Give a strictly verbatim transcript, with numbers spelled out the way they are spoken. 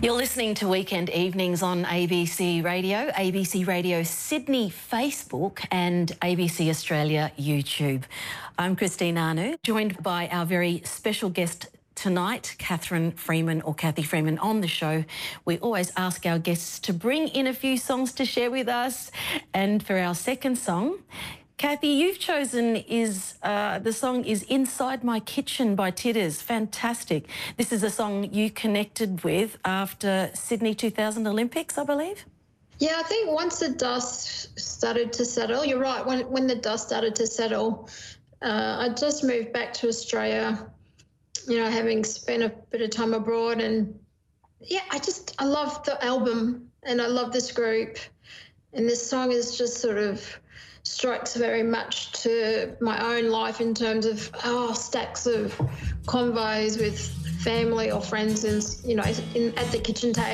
You're listening to Weekend Evenings on A B C Radio, A B C Radio Sydney Facebook and A B C Australia YouTube. I'm Christine Anu, joined by our very special guest tonight, Catherine Freeman or Cathy Freeman. On the show, we always ask our guests to bring in a few songs to share with us. And for our second song, Cathy, you've chosen is uh, the song is Inside My Kitchen by Titters. Fantastic. This is a song you connected with after Sydney two thousand Olympics, I believe? Yeah, I think once the dust started to settle, you're right, when, when the dust started to settle, uh, I just moved back to Australia, you know, having spent a bit of time abroad. And, yeah, I just, I love the album and I love this group. And this song is just sort of strikes very much to my own life in terms of oh stacks of convos with family or friends and you know in, at the kitchen table.